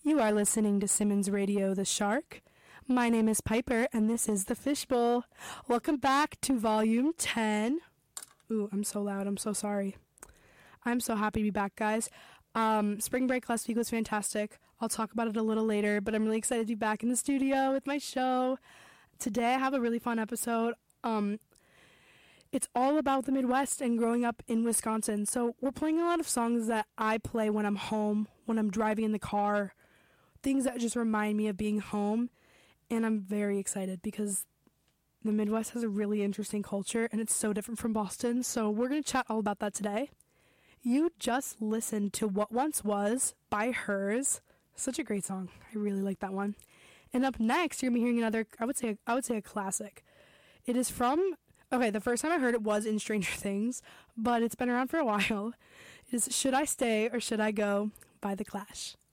You are listening to Simmons Radio The Shark. My name is Piper, and this is The Fishbowl. Welcome back to Volume 10. Ooh, I'm so loud. I'm so sorry. I'm so happy to be back, guys. Spring break last week was fantastic. I'll talk about it a little later, but I'm really excited to be back in the studio with my show. Today I have a really fun episode. It's all about the Midwest and growing up in Wisconsin. So we're playing a lot of songs that I play when I'm home, when I'm driving in the car, things that just remind me of being home. And I'm very excited because the Midwest has a really interesting culture and it's so different from Boston. So we're going to chat all about that today. You just listened to What Once Was by Hers. Such a great song. I really like that one. And up next, you're going to be hearing another, I would say a classic. It is from, the first time I heard it was in Stranger Things, but it's been around for a while. It is Should I Stay or Should I Go by The Clash.